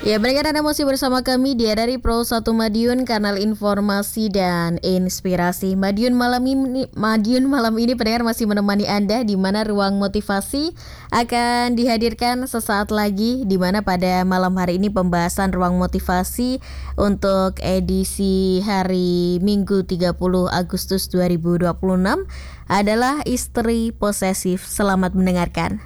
Ya, pendengar, Anda masih bersama kami di dari Pro 1 Madiun, kanal informasi dan inspirasi. Madiun malam ini pendengar masih menemani Anda, di mana ruang motivasi akan dihadirkan sesaat lagi, di mana pada malam hari ini pembahasan ruang motivasi untuk edisi hari Minggu 30 Agustus 2026 adalah istri posesif. Selamat mendengarkan.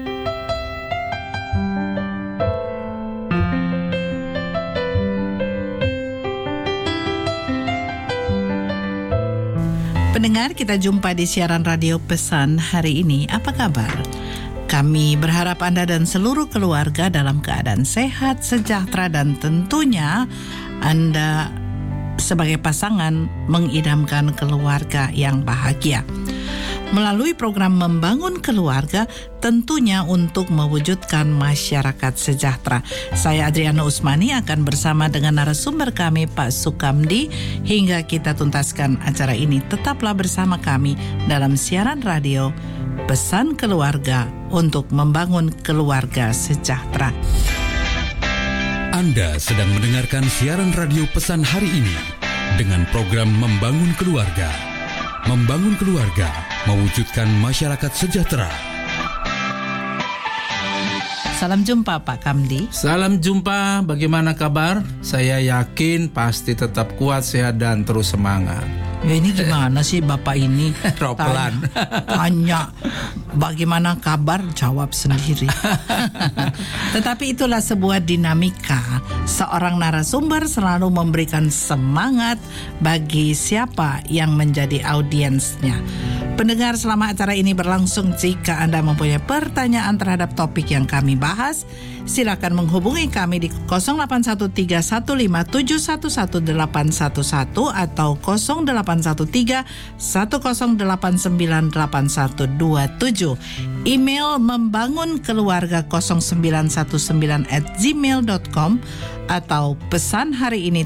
Pendengar, kita jumpa di siaran radio pesan hari ini. Apa kabar? Kami berharap Anda dan seluruh keluarga dalam keadaan sehat, sejahtera, dan tentunya Anda sebagai pasangan mengidamkan keluarga yang bahagia. Melalui program Membangun Keluarga, tentunya untuk mewujudkan masyarakat sejahtera. Saya Adriana Usmani akan bersama dengan narasumber kami Pak Sukamdi hingga kita tuntaskan acara ini. Tetaplah bersama kami dalam siaran radio Pesan Keluarga untuk membangun keluarga sejahtera. Anda sedang mendengarkan siaran radio Pesan hari ini dengan program Membangun Keluarga. Membangun keluarga, mewujudkan masyarakat sejahtera. Salam jumpa Pak Kamdi. Salam jumpa, bagaimana kabar? Saya yakin pasti tetap kuat, sehat, dan terus semangat. Ya, ini gimana sih Bapak ini? Ropelan. Tanya bagaimana kabar, jawab sendiri. Tetapi itulah sebuah dinamika. Seorang narasumber selalu memberikan semangat bagi siapa yang menjadi audiensnya. Pendengar, selama acara ini berlangsung, jika Anda mempunyai pertanyaan terhadap topik yang kami bahas, silakan menghubungi kami di 0813-158-981 atau 0813-1089-8127. Email membangunkeluarga0919@gmail.com atau pesan hari ini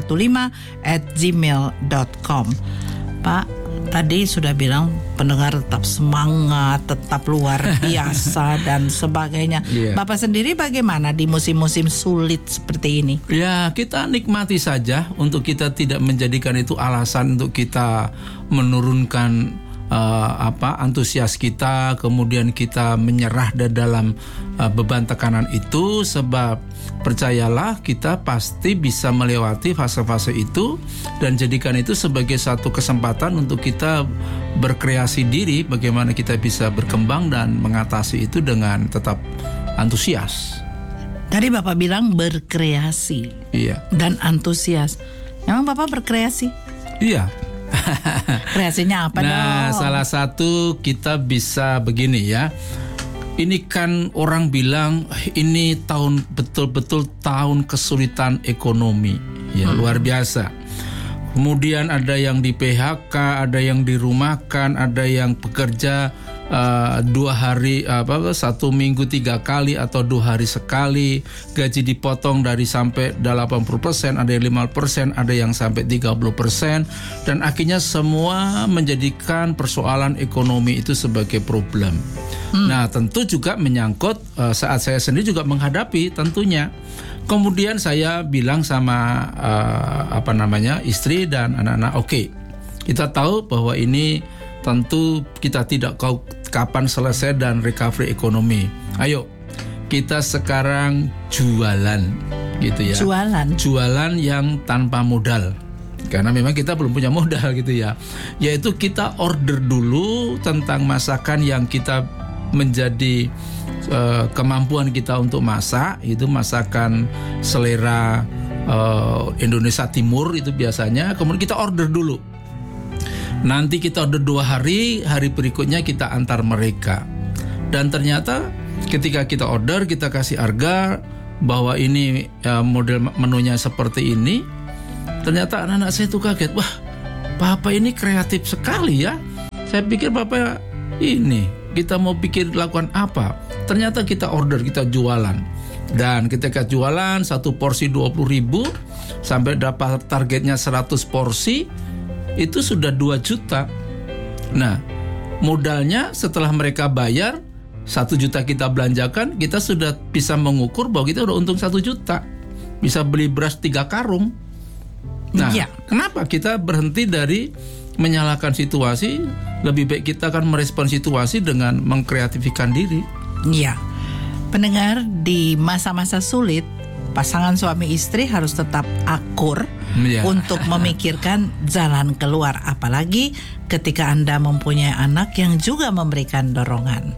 315@gmail.com. Pak, tadi sudah bilang pendengar tetap semangat, tetap luar biasa dan sebagainya. Bapak sendiri bagaimana di musim-musim sulit seperti ini? Ya, kita nikmati saja, untuk kita tidak menjadikan itu alasan untuk kita menurunkan antusias kita, kemudian kita menyerah dalam beban tekanan itu. Sebab percayalah, kita pasti bisa melewati fase-fase itu dan jadikan itu sebagai satu kesempatan untuk kita berkreasi diri, bagaimana kita bisa berkembang dan mengatasi itu dengan tetap antusias. Tadi Bapak bilang berkreasi. Iya. Dan antusias. Memang Bapak berkreasi? Iya. Kreasinya apa dong? Nah, salah satu kita bisa begini ya. Ini kan orang bilang ini tahun betul-betul tahun kesulitan ekonomi. Ya, luar biasa. Kemudian ada yang di PHK, ada yang dirumahkan, ada yang bekerja 2 hari, 1 minggu 3 kali atau 2 hari sekali. Gaji dipotong dari sampai 80%, ada yang 5%, ada yang sampai 30%. Dan akhirnya semua menjadikan persoalan ekonomi itu sebagai problem. Nah, tentu juga menyangkut saat saya sendiri juga menghadapi tentunya. Kemudian saya bilang sama istri dan anak-anak, oke, kita tahu bahwa ini tentu kita tidak tahu kapan selesai dan recovery ekonomi. Ayo, kita sekarang jualan, gitu ya. Jualan yang tanpa modal. Karena memang kita belum punya modal gitu ya. Yaitu kita order dulu tentang masakan yang kita menjadi kemampuan kita untuk masak, itu masakan selera Indonesia Timur itu biasanya. Kemudian kita order dulu. Nanti kita order 2 hari, hari berikutnya kita antar mereka. Dan ternyata ketika kita order, kita kasih harga bahwa ini model menunya seperti ini. Ternyata anak-anak saya itu kaget. Wah, Bapak ini kreatif sekali ya. Saya pikir Bapak ini kita mau pikir lakukan apa. Ternyata kita order, kita jualan. Dan ketika jualan 1 porsi 20.000 sampai dapat targetnya 100 porsi, itu sudah 2 juta. Nah, modalnya setelah mereka bayar 1 juta kita belanjakan, kita sudah bisa mengukur bahwa kita udah untung 1 juta. bisa beli beras 3 karung. Nah, Iya. kenapa kita berhenti dari menyalahkan situasi? Lebih baik kita akan merespon situasi dengan mengkreatifkan diri. Iya. Pendengar, di masa-masa sulit, pasangan suami istri harus tetap akur Iya. untuk memikirkan jalan keluar, apalagi ketika Anda mempunyai anak yang juga memberikan dorongan.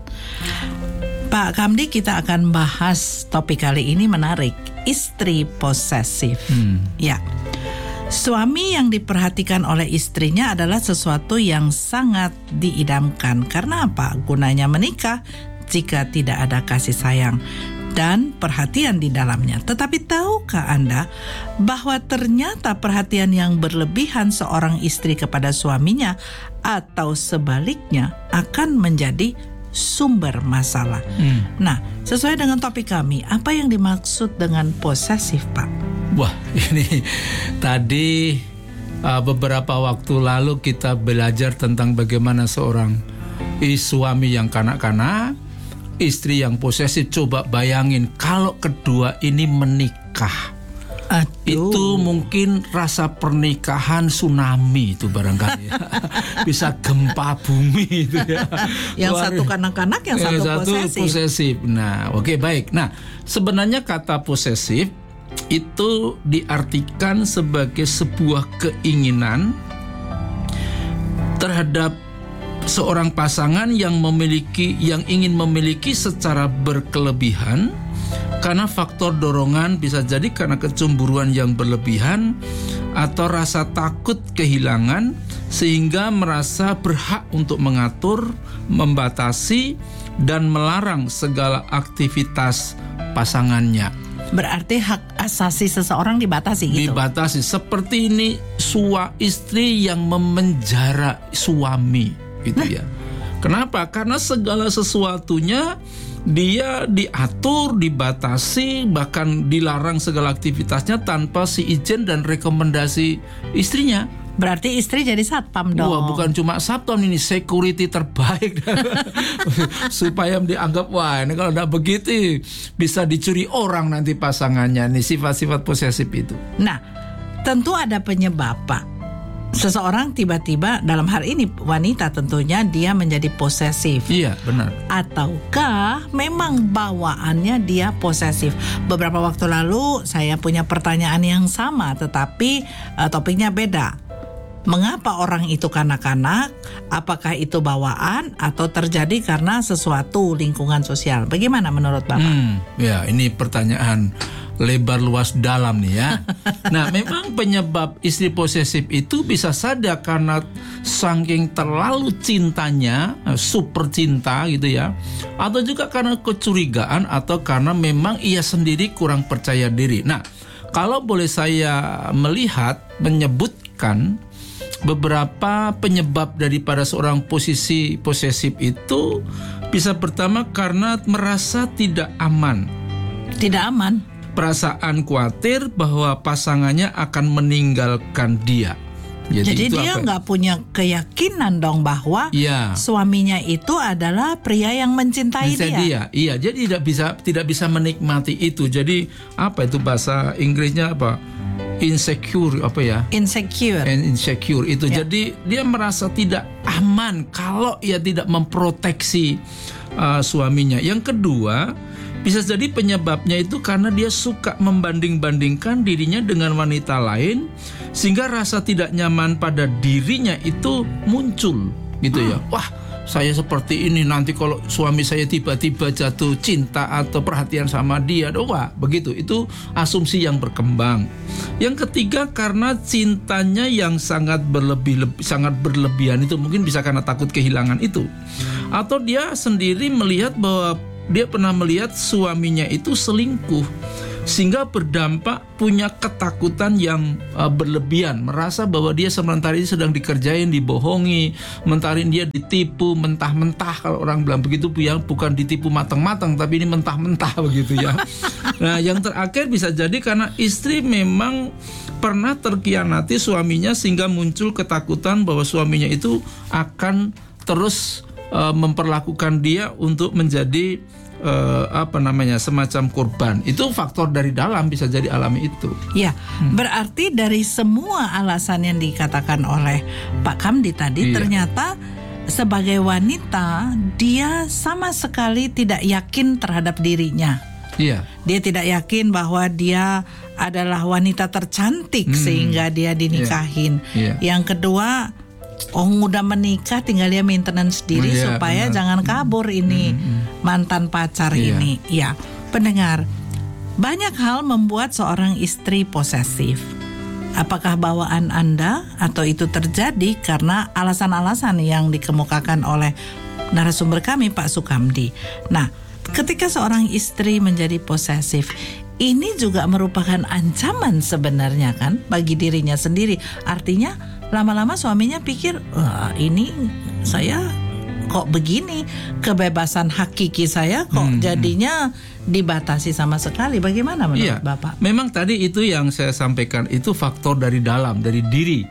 Pak Kamdi, kita akan bahas topik kali ini menarik, istri posesif. Ya. Suami yang diperhatikan oleh istrinya adalah sesuatu yang sangat diidamkan. Karena apa? Gunanya menikah jika tidak ada kasih sayang dan perhatian di dalamnya. Tetapi tahukah Anda bahwa ternyata perhatian yang berlebihan seorang istri kepada suaminya atau sebaliknya akan menjadi sumber masalah. Nah, sesuai dengan topik kami, apa yang dimaksud dengan posesif, Pak? Wah, ini tadi beberapa waktu lalu kita belajar tentang bagaimana seorang suami yang kanak-kanak, istri yang posesif. Coba bayangin kalau kedua ini menikah. Itu mungkin rasa pernikahan tsunami itu barangkali. Bisa gempa bumi itu ya. Yang satu kanak-kanak, yang satu posesif. Nah, oke, baik. Nah, sebenarnya kata posesif itu diartikan sebagai sebuah keinginan terhadap seorang pasangan yang ingin memiliki secara berkelebihan karena faktor dorongan, bisa jadi karena kecemburuan yang berlebihan atau rasa takut kehilangan, sehingga merasa berhak untuk mengatur, membatasi, dan melarang segala aktivitas pasangannya. Berarti hak asasi seseorang dibatasi gitu? Dibatasi. Seperti ini istri yang memenjara suami gitu ya. Kenapa? Karena segala sesuatunya dia diatur, dibatasi, bahkan dilarang segala aktivitasnya tanpa si izin dan rekomendasi istrinya. Berarti istri jadi satpam dong. Wah, bukan cuma satpam, ini security terbaik. Supaya dianggap, wah ini kalau tidak begitu bisa dicuri orang nanti pasangannya. Nih sifat-sifat posesif itu. Nah, tentu ada penyebab, Pak. Seseorang tiba-tiba, dalam hal ini wanita tentunya, dia menjadi posesif. Iya, benar. Ataukah memang bawaannya dia posesif? Beberapa waktu lalu saya punya pertanyaan yang sama, tetapi topiknya beda. Mengapa orang itu kanak-kanak? Apakah itu bawaan atau terjadi karena sesuatu lingkungan sosial? Bagaimana menurut Bapak? Ya, ini pertanyaan lebar luas dalam nih ya. Nah, memang penyebab istri posesif itu bisa saja karena saking terlalu cintanya, super cinta gitu ya, atau juga karena kecurigaan, atau karena memang ia sendiri kurang percaya diri. Nah, kalau boleh saya menyebutkan beberapa penyebab daripada seorang posesif itu, bisa pertama karena merasa tidak aman. Tidak aman. Perasaan khawatir bahwa pasangannya akan meninggalkan dia. Jadi dia nggak punya keyakinan dong bahwa suaminya itu adalah pria yang mencintai dia. Iya, jadi tidak bisa menikmati itu. Jadi apa itu bahasa Inggrisnya apa? Insecure apa ya? Insecure itu. Ya. Jadi dia merasa tidak aman kalau ia tidak memproteksi suaminya. Yang kedua, bisa jadi penyebabnya itu karena dia suka membanding-bandingkan dirinya dengan wanita lain, sehingga rasa tidak nyaman pada dirinya itu muncul gitu ya. Wah, saya seperti ini, nanti kalau suami saya tiba-tiba jatuh cinta atau perhatian sama dia, wah begitu. Itu asumsi yang berkembang. Yang ketiga, karena cintanya yang sangat berlebihan itu mungkin bisa karena takut kehilangan itu, atau dia sendiri melihat bahwa dia pernah melihat suaminya itu selingkuh, sehingga berdampak punya ketakutan yang berlebihan, merasa bahwa dia sementara ini sedang dikerjain, dibohongi, sementara dia ditipu mentah-mentah. Kalau orang bilang begitu ya, bukan ditipu matang-matang, tapi ini mentah-mentah begitu ya. Nah, yang terakhir bisa jadi karena istri memang pernah terkhianati suaminya, sehingga muncul ketakutan bahwa suaminya itu akan terus memperlakukan dia untuk menjadi semacam kurban. Itu faktor dari dalam, bisa jadi alami itu. Ya, berarti dari semua alasan yang dikatakan oleh Pak Kamdi tadi, ternyata sebagai wanita dia sama sekali tidak yakin terhadap dirinya. Iya. Dia tidak yakin bahwa dia adalah wanita tercantik sehingga dia dinikahin. Yang kedua, udah menikah tinggal dia maintenance diri supaya jangan kabur ini mantan pacar ini. Ya, pendengar, banyak hal membuat seorang istri posesif. Apakah bawaan Anda atau itu terjadi karena alasan-alasan yang dikemukakan oleh narasumber kami Pak Sukamdi? Nah, ketika seorang istri menjadi posesif, ini juga merupakan ancaman sebenarnya kan bagi dirinya sendiri. Artinya lama-lama suaminya pikir, ini saya kok begini, kebebasan hakiki saya kok jadinya dibatasi sama sekali. Bagaimana menurut Bapak? Memang tadi itu yang saya sampaikan, itu faktor dari dalam, dari diri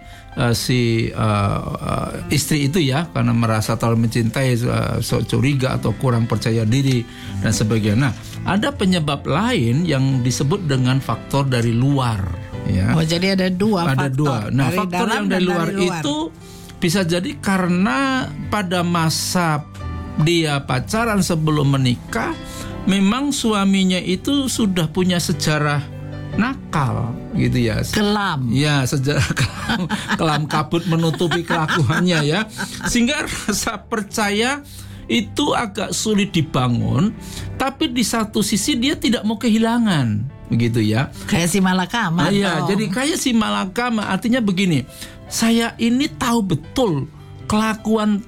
si istri itu ya, karena merasa terlalu mencintai, curiga atau kurang percaya diri dan sebagainya. Nah, ada penyebab lain yang disebut dengan faktor dari luar. Ya. Oh, jadi ada dua faktor. Nah, faktor yang dari luar itu bisa jadi karena pada masa dia pacaran sebelum menikah, memang suaminya itu sudah punya sejarah nakal gitu ya. Kelam. Ya, sejarah kelam kabut menutupi kelakuannya ya. Sehingga rasa percaya itu agak sulit dibangun, tapi di satu sisi dia tidak mau kehilangan, begitu ya. Kayak si malakama. Iya, jadi kayak si malakama, artinya begini, saya ini tahu betul kelakuan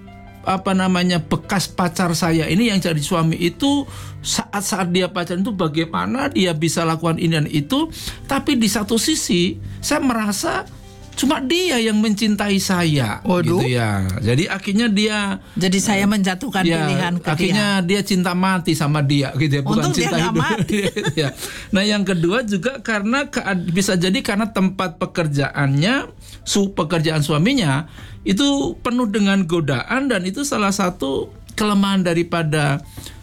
bekas pacar saya ini yang jadi suami itu, saat dia pacaran itu bagaimana dia bisa lakukan ini dan itu, tapi di satu sisi saya merasa cuma dia yang mencintai saya. Waduh. Gitu ya. Jadi akhirnya jadi saya menjatuhkan pilihan ke akhirnya dia cinta mati sama dia gitu ya, bukan untung cinta dia hidup. mati. Ya. Nah, yang kedua juga karena bisa jadi karena tempat pekerjaannya, pekerjaan suaminya itu penuh dengan godaan, dan itu salah satu kelemahan daripada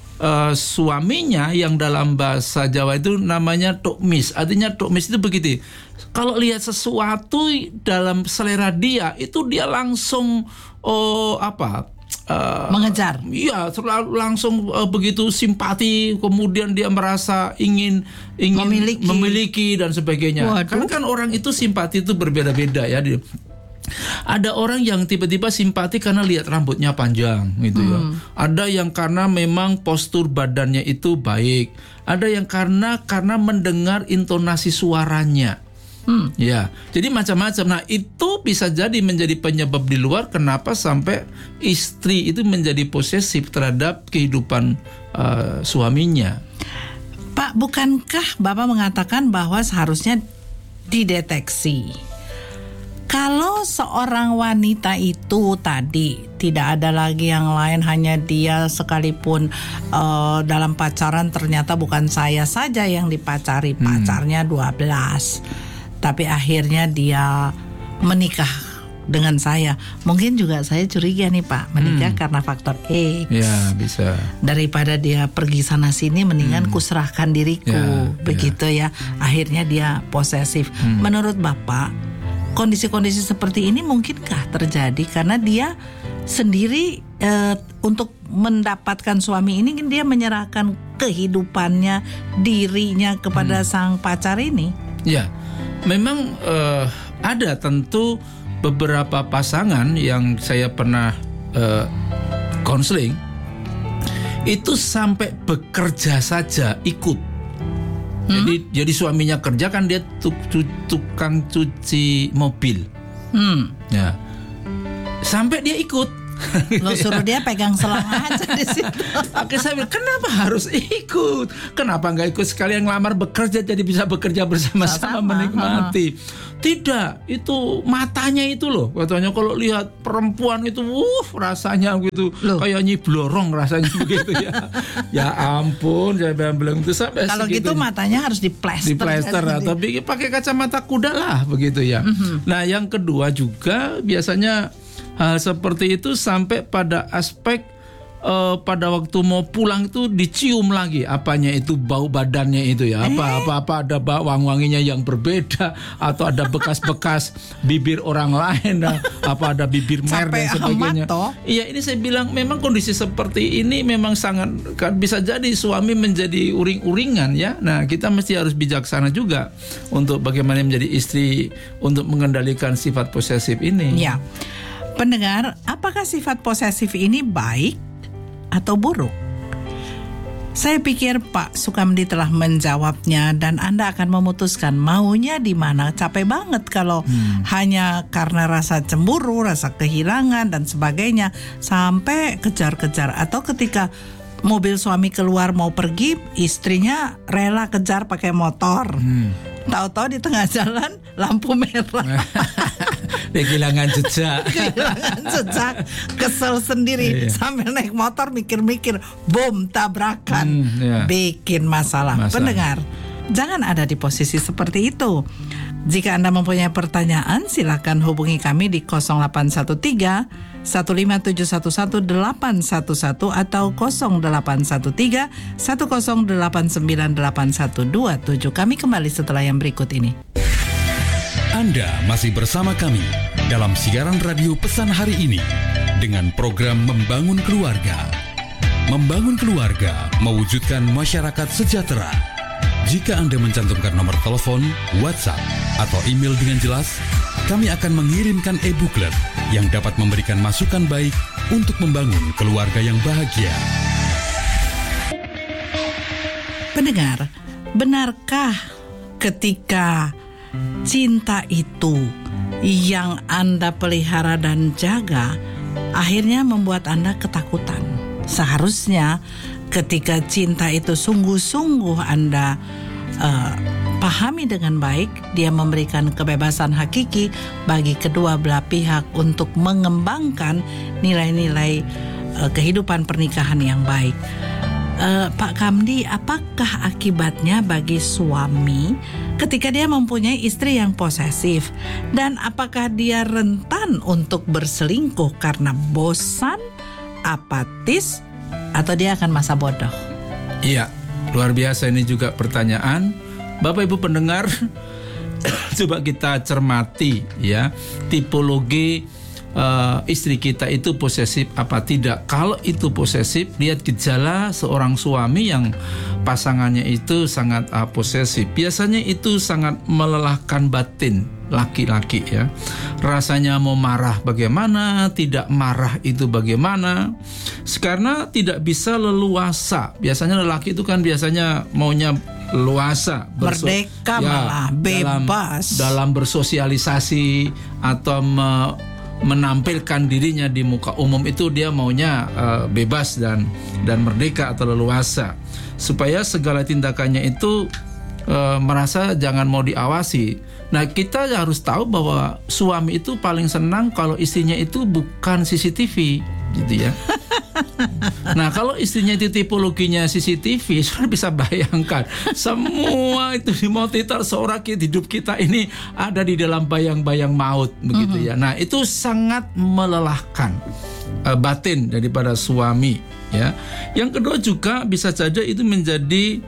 suaminya yang dalam bahasa Jawa itu namanya tukmis. Artinya tukmis itu begitu. Kalau lihat sesuatu dalam selera dia, itu dia langsung mengejar. Iya, langsung begitu simpati, kemudian dia merasa ingin memiliki dan sebagainya. Kan orang itu simpati itu berbeda-beda ya. Ada orang yang tiba-tiba simpati karena lihat rambutnya panjang gitu ya. Ada yang karena memang postur badannya itu baik. Ada yang karena mendengar intonasi suaranya. Ya, jadi macam-macam. Nah, itu bisa jadi menjadi penyebab di luar kenapa sampai istri itu menjadi posesif terhadap kehidupan suaminya. Pak, bukankah Bapak mengatakan bahwa seharusnya dideteksi? Kalau seorang wanita itu tadi tidak ada lagi yang lain, hanya dia, sekalipun dalam pacaran ternyata bukan saya saja yang dipacari, pacarnya 12. Tapi akhirnya dia menikah dengan saya. Mungkin juga saya curiga nih Pak, menikah karena faktor X. Ya, bisa. Daripada dia pergi sana sini, mendingan kuserahkan diriku, begitu ya. Akhirnya dia posesif. Menurut Bapak, kondisi-kondisi seperti ini mungkinkah terjadi karena dia sendiri untuk mendapatkan suami ini dia menyerahkan kehidupannya, dirinya kepada sang pacar ini? Ya, memang ada tentu beberapa pasangan yang saya pernah konseling itu sampai bekerja saja ikut. Jadi suaminya kerja, kan dia tukang cuci mobil. Ya. Sampai dia ikut. Lo suruh dia pegang selang aja di situ. Akhirnya saya bilang, kenapa harus ikut? Kenapa nggak ikut sekalian ngelamar bekerja, jadi bisa bekerja bersama-sama menikmati? Tidak, itu matanya itu loh. Katanya kalau lihat perempuan itu, rasanya gitu kayak Nyi Blorong rasanya begitu ya. Ya ampun, saya bilang itu sampai kalau gitu matanya harus diplester atau pakai kacamata kuda lah begitu ya. Nah, yang kedua juga biasanya hal seperti itu sampai pada aspek pada waktu mau pulang itu dicium lagi apanya itu bau badannya itu ya, apa ada wanginya yang berbeda atau ada bekas-bekas bibir orang lain, apa ada bibir mer dan sebagainya. Iya, ini saya bilang memang kondisi seperti ini memang sangat bisa jadi suami menjadi uring-uringan ya. Nah, kita mesti harus bijaksana juga untuk bagaimana menjadi istri untuk mengendalikan sifat posesif ini. Ya. Pendengar, apakah sifat posesif ini baik atau buruk? Saya pikir Pak Sukamdi telah menjawabnya dan Anda akan memutuskan maunya di mana. Capek banget kalau hanya karena rasa cemburu, rasa kehilangan dan sebagainya sampai kejar-kejar, atau ketika mobil suami keluar mau pergi, istrinya rela kejar pakai motor. Tahu-tahu di tengah jalan lampu merah. Dia kehilangan jejak. Kesel sendiri. Sambil naik motor mikir-mikir, boom, tabrakan. Bikin masalah. Pendengar, jangan ada di posisi seperti itu. Jika Anda mempunyai pertanyaan, silakan hubungi kami di 0813 15711 atau 0813 1089817. Kami kembali setelah yang berikut ini. Anda masih bersama kami dalam siaran radio Pesan Hari ini dengan program Membangun Keluarga. Membangun keluarga, mewujudkan masyarakat sejahtera. Jika Anda mencantumkan nomor telepon, WhatsApp, atau email dengan jelas, kami akan mengirimkan e-booklet yang dapat memberikan masukan baik untuk membangun keluarga yang bahagia. Pendengar, benarkah ketika cinta itu yang Anda pelihara dan jaga akhirnya membuat Anda ketakutan? Seharusnya ketika cinta itu sungguh-sungguh Anda pahami dengan baik, dia memberikan kebebasan hakiki bagi kedua belah pihak untuk mengembangkan nilai-nilai kehidupan pernikahan yang baik. Pak Kamdi, apakah akibatnya bagi suami ketika dia mempunyai istri yang posesif? Dan apakah dia rentan untuk berselingkuh karena bosan, apatis, atau dia akan masa bodoh? Iya, luar biasa ini juga pertanyaan. Bapak Ibu pendengar, coba kita cermati ya, tipologi istri kita itu posesif apa tidak. Kalau itu posesif, lihat gejala seorang suami yang pasangannya itu sangat posesif. Biasanya itu sangat melelahkan batin laki-laki ya. Rasanya mau marah bagaimana, tidak marah itu bagaimana. Karena tidak bisa leluasa. Biasanya lelaki itu kan biasanya maunya luasa, merdeka, malah bebas dalam bersosialisasi atau menampilkan dirinya di muka umum, itu dia maunya bebas dan merdeka atau leluasa, supaya segala tindakannya itu merasa jangan mau diawasi. Nah, kita harus tahu bahwa suami itu paling senang kalau istrinya itu bukan CCTV gitu ya. Nah, kalau istrinya itu tipologinya CCTV, sudah bisa bayangkan semua itu dimonitor seorang hidup kita ini ada di dalam bayang-bayang maut begitu ya. Nah, itu sangat melelahkan batin daripada suami ya. Yang kedua juga bisa saja itu menjadi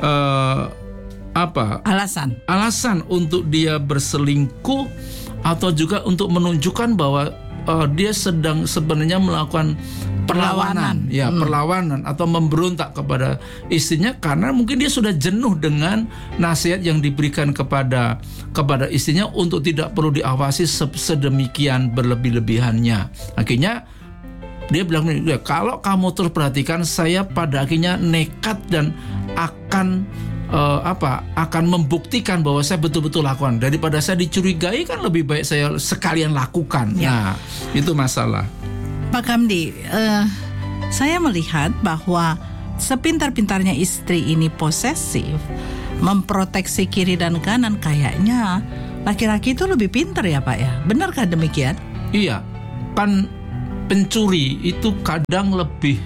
alasan untuk dia berselingkuh, atau juga untuk menunjukkan bahwa dia sedang sebenarnya melakukan perlawanan atau memberontak kepada istrinya, karena mungkin dia sudah jenuh dengan nasihat yang diberikan kepada istrinya untuk tidak perlu diawasi sedemikian berlebih-lebihannya. Akhirnya dia bilang, kalau kamu terus perhatikan, saya pada akhirnya nekat dan akan membuktikan bahwa saya betul-betul lakukan. Daripada saya dicurigai, kan lebih baik saya sekalian lakukan. Nah, itu masalah. Pak Kamdi, saya melihat bahwa sepintar-pintarnya istri ini posesif, memproteksi kiri dan kanan, kayaknya laki-laki itu lebih pintar ya Pak ya? Benarkah demikian? Iya, pencuri itu kadang lebih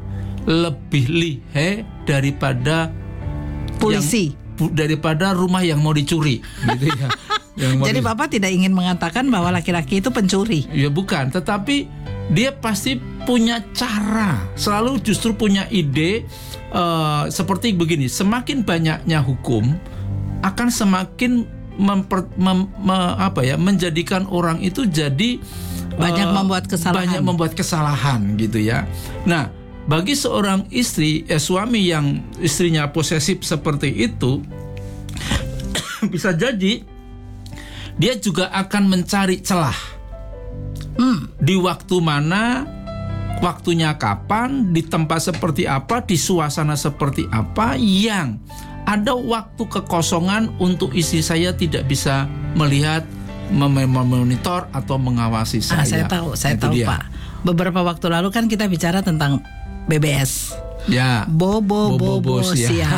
lihai daripada polisi, daripada rumah yang mau dicuri gitu ya. Jadi Bapak tidak ingin mengatakan bahwa laki-laki itu pencuri? Ya bukan, tetapi dia pasti punya cara, selalu justru punya ide seperti begini. Semakin banyaknya hukum akan semakin menjadikan orang itu jadi banyak membuat kesalahan gitu ya. Nah, bagi seorang istri, suami yang istrinya posesif seperti itu, bisa jadi dia juga akan mencari celah di waktu mana, waktunya kapan, di tempat seperti apa, di suasana seperti apa, yang ada waktu kekosongan untuk istri saya tidak bisa melihat, memonitor atau mengawasi saya. Saya tahu Pak. Beberapa waktu lalu kan kita bicara tentang BBS. Ya. Bobos ya.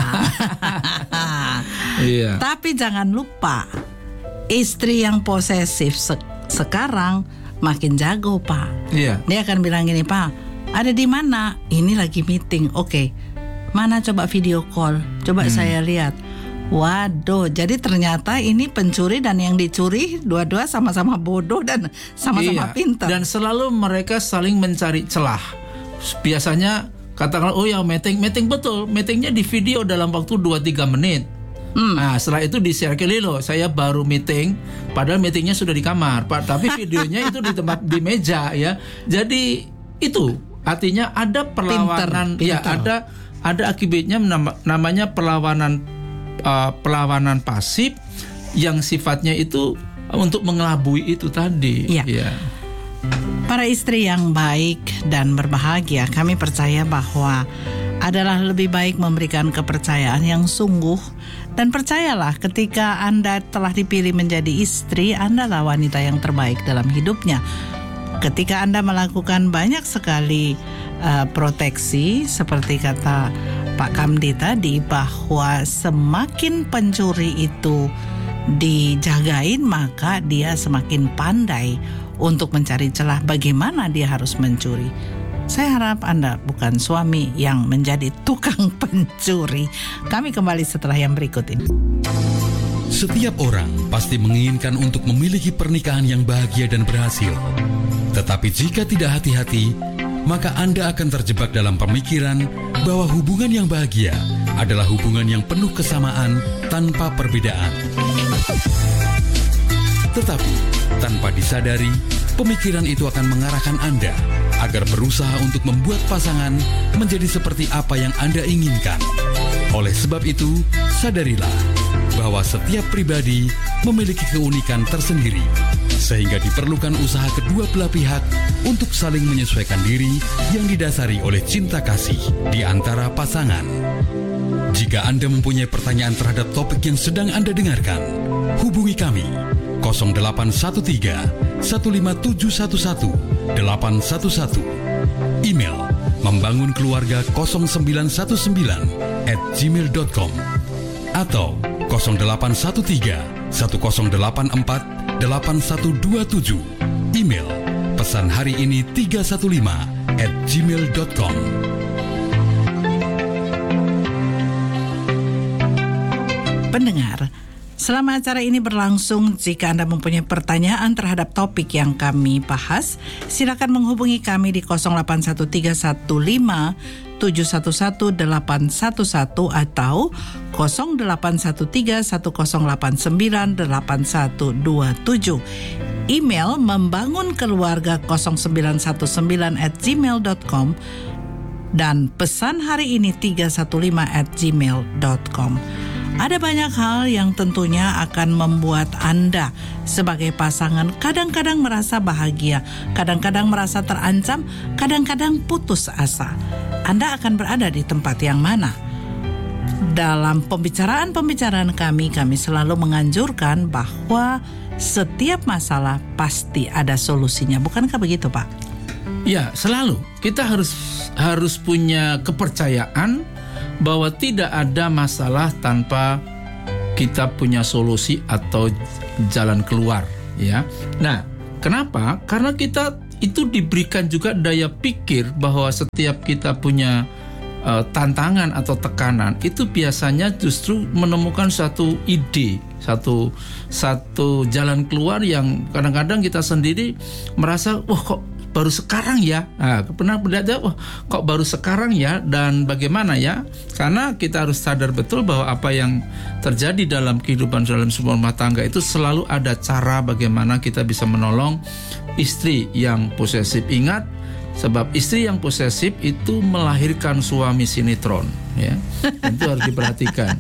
Iya. Tapi jangan lupa, istri yang posesif sekarang makin jago, Pak. Iya. Dia akan bilang gini, Pak, ada di mana? Ini lagi meeting. Oke. Mana coba video call? Coba saya lihat. Waduh, jadi ternyata ini pencuri dan yang dicuri dua-dua sama-sama bodoh dan sama-sama pintar. Dan selalu mereka saling mencari celah. Biasanya katakanlah, oh ya meeting betul, meetingnya di video dalam waktu 2-3 menit. Nah, setelah itu di-share ke Lilo, saya baru meeting, padahal meetingnya sudah di kamar, Pak. Tapi videonya itu di tempat di meja ya. Jadi itu artinya ada perlawanan, ya ada akibatnya namanya perlawanan pasif yang sifatnya itu untuk mengelabui itu tadi. Ya. Para istri yang baik dan berbahagia, kami percaya bahwa adalah lebih baik memberikan kepercayaan yang sungguh. Dan percayalah, ketika Anda telah dipilih menjadi istri, Anda adalah wanita yang terbaik dalam hidupnya. Ketika Anda melakukan banyak sekali proteksi, seperti kata Pak Kamdi tadi, bahwa semakin pencuri itu dijagain, maka dia semakin pandai untuk mencari celah bagaimana dia harus mencuri. Saya harap Anda bukan suami yang menjadi tukang pencuri. Kami kembali setelah yang berikut ini. Setiap orang pasti menginginkan untuk memiliki pernikahan yang bahagia dan berhasil. Tetapi jika tidak hati-hati, maka Anda akan terjebak dalam pemikiran bahwa hubungan yang bahagia adalah hubungan yang penuh kesamaan tanpa perbedaan. Tetapi, tanpa disadari, pemikiran itu akan mengarahkan Anda agar berusaha untuk membuat pasangan menjadi seperti apa yang Anda inginkan. Oleh sebab itu, sadarilah bahwa setiap pribadi memiliki keunikan tersendiri, sehingga diperlukan usaha kedua belah pihak untuk saling menyesuaikan diri yang didasari oleh cinta kasih di antara pasangan. Jika Anda mempunyai pertanyaan terhadap topik yang sedang Anda dengarkan, hubungi kami 0813 15711 811, email membangunkeluarga0919@gmail.com atau 0813 1084 8127, email pesanhariini315@gmail.com. Pendengar, selama acara ini berlangsung, jika Anda mempunyai pertanyaan terhadap topik yang kami bahas, silakan menghubungi kami di 081315711811 atau 081310898127. Email membangunkeluarga0919@gmail.com dan pesanhariini315@gmail.com. Ada banyak hal yang tentunya akan membuat Anda sebagai pasangan kadang-kadang merasa bahagia, kadang-kadang merasa terancam, kadang-kadang putus asa. Anda akan berada di tempat yang mana? Dalam pembicaraan kami selalu menganjurkan bahwa setiap masalah pasti ada solusinya. Bukankah begitu, Pak? Ya, selalu. Kita harus punya kepercayaan bahwa tidak ada masalah tanpa kita punya solusi atau jalan keluar, ya. Nah, kenapa? Karena kita itu diberikan juga daya pikir bahwa setiap kita punya tantangan atau tekanan, itu biasanya justru menemukan satu ide, satu jalan keluar yang kadang-kadang kita sendiri merasa, wah kok baru sekarang ya? Pernah melihat, kok baru sekarang ya? Dan bagaimana ya? Karena kita harus sadar betul bahwa apa yang terjadi dalam kehidupan dalam sebuah rumah tangga itu selalu ada cara bagaimana kita bisa menolong istri yang posesif. Ingat, sebab istri yang posesif itu melahirkan suami sinetron, ya. Itu harus diperhatikan.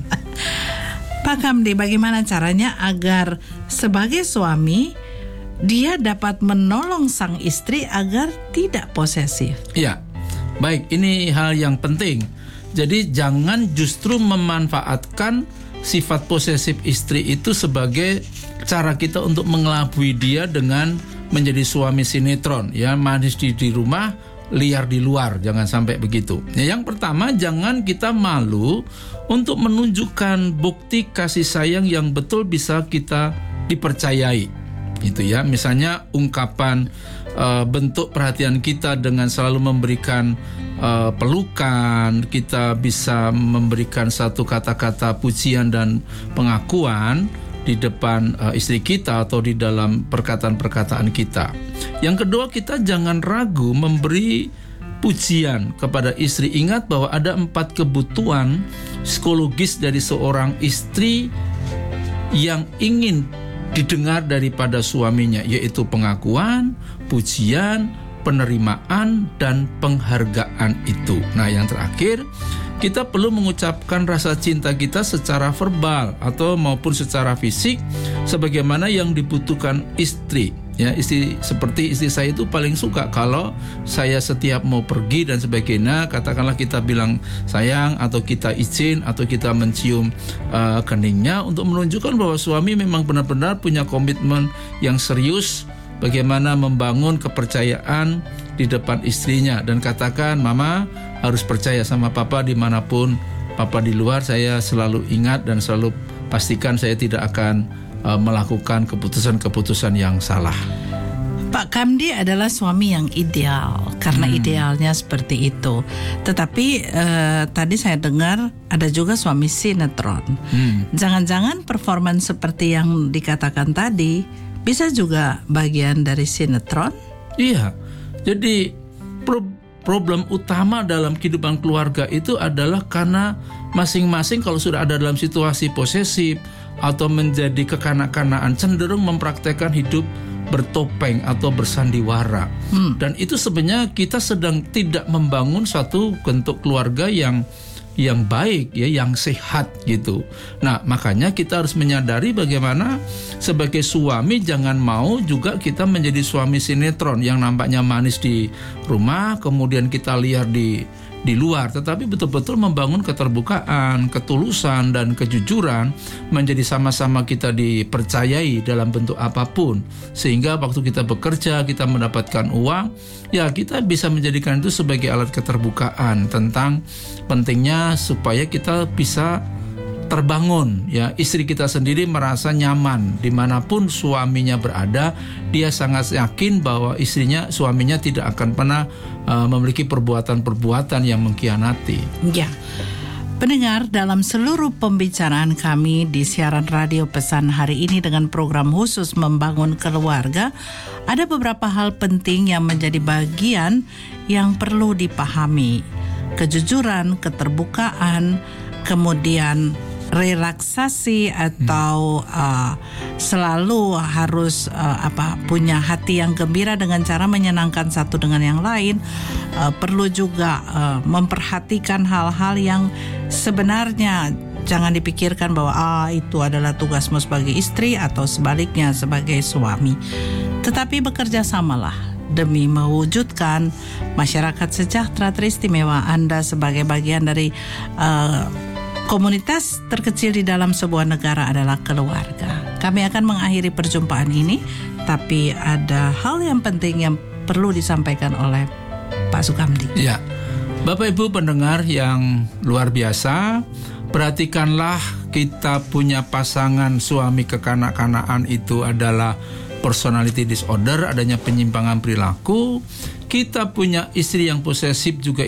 Pak Kamdi, bagaimana caranya agar sebagai suami dia dapat menolong sang istri agar tidak posesif? Ya, baik, ini hal yang penting. Jadi jangan justru memanfaatkan sifat posesif istri itu sebagai cara kita untuk mengelabui dia dengan menjadi suami sinetron, ya, manis di rumah, liar di luar. Jangan sampai begitu. Ya, yang pertama, jangan kita malu untuk menunjukkan bukti kasih sayang yang betul bisa kita dipercayai. Itu ya, misalnya ungkapan bentuk perhatian kita dengan selalu memberikan pelukan, kita bisa memberikan satu kata-kata pujian dan pengakuan di depan istri kita atau di dalam perkataan-perkataan kita. Yang kedua, kita jangan ragu memberi pujian kepada istri. Ingat bahwa ada 4 kebutuhan psikologis dari seorang istri yang ingin didengar daripada suaminya, yaitu pengakuan, pujian, penerimaan, dan penghargaan itu. Nah, yang terakhir, kita perlu mengucapkan rasa cinta kita secara verbal atau maupun secara fisik sebagaimana yang dibutuhkan istri. Ya, seperti istri saya itu paling suka kalau saya setiap mau pergi dan sebagainya, katakanlah kita bilang sayang, atau kita izin, atau kita mencium keningnya untuk menunjukkan bahwa suami memang benar-benar punya komitmen yang serius bagaimana membangun kepercayaan di depan istrinya, dan katakan, mama harus percaya sama papa dimanapun papa di luar, saya selalu ingat dan selalu pastikan saya tidak akan melakukan keputusan-keputusan yang salah. Pak Kamdi adalah suami yang ideal karena idealnya seperti itu. Tetapi tadi saya dengar ada juga suami sinetron. Jangan-jangan performance seperti yang dikatakan tadi bisa juga bagian dari sinetron? Iya. Jadi problem utama dalam kehidupan keluarga itu adalah karena masing-masing kalau sudah ada dalam situasi posesif atau menjadi kekanak-kanaan, cenderung mempraktekkan hidup bertopeng atau bersandiwara. Dan itu sebenarnya kita sedang tidak membangun satu bentuk keluarga yang baik, ya, yang sehat gitu. Nah, makanya kita harus menyadari bagaimana sebagai suami jangan mau juga kita menjadi suami sinetron yang nampaknya manis di rumah, kemudian kita liar di luar, tetapi betul-betul membangun keterbukaan, ketulusan, dan kejujuran, menjadi sama-sama kita dipercayai dalam bentuk apapun, sehingga waktu kita bekerja, kita mendapatkan uang, ya kita bisa menjadikan itu sebagai alat keterbukaan tentang pentingnya supaya kita bisa terbangun, ya, istri kita sendiri merasa nyaman dimanapun suaminya berada. Dia sangat yakin bahwa suaminya tidak akan pernah memiliki perbuatan-perbuatan yang mengkhianati. Ya, pendengar, dalam seluruh pembicaraan kami di siaran radio pesan hari ini dengan program khusus Membangun Keluarga, ada beberapa hal penting yang menjadi bagian yang perlu dipahami. Kejujuran, keterbukaan, kemudian relaksasi atau selalu harus punya hati yang gembira dengan cara menyenangkan satu dengan yang lain. Perlu juga memperhatikan hal-hal yang sebenarnya jangan dipikirkan bahwa itu adalah tugasmu sebagai istri atau sebaliknya sebagai suami. Tetapi bekerja samalah demi mewujudkan masyarakat sejahtera teristimewa. Anda sebagai bagian dari komunitas terkecil di dalam sebuah negara adalah keluarga. Kami akan mengakhiri perjumpaan ini, tapi ada hal yang penting yang perlu disampaikan oleh Pak Sukamdi. Ya, Bapak Ibu pendengar yang luar biasa, perhatikanlah kita punya pasangan suami kekanak-kanaan itu adalah personality disorder, adanya penyimpangan perilaku. Kita punya istri yang posesif juga